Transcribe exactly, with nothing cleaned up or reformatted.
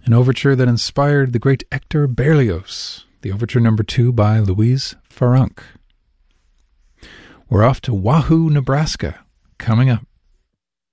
an overture that inspired the great Hector Berlioz, the overture number two by Louise Farunk. We're off to Wahoo, Nebraska, coming up